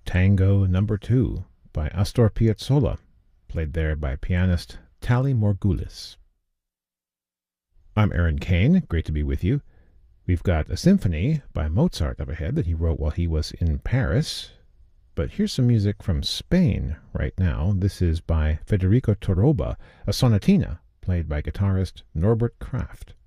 Tango Number 2 by Astor Piazzolla, played there by pianist Tally Morgulis. I'm Aaron Kane, great to be with you. We've got a symphony by Mozart up ahead that he wrote while he was in Paris. But here's some music from Spain right now. This is by Federico Toroba, a sonatina played by guitarist Norbert Kraft.